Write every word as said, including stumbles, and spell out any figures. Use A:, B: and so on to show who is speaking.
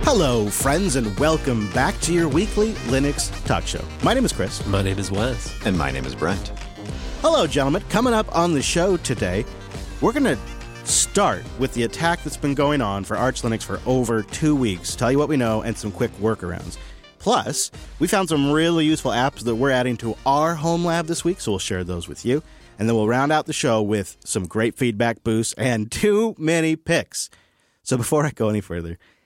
A: Hello, friends, and welcome back to your weekly Linux talk show. My name is Chris.
B: My name is Wes.
C: And my name is Brent.
A: Hello, gentlemen. Coming up on the show today, we're going to start with the attack that's been going on for Arch Linux for over two weeks. Tell you what we know and some quick workarounds. Plus, we found some really useful apps that we're adding to our home lab this week, so we'll share those with you. And then we'll round out the show with some great feedback boosts and too many picks. So before I go any further,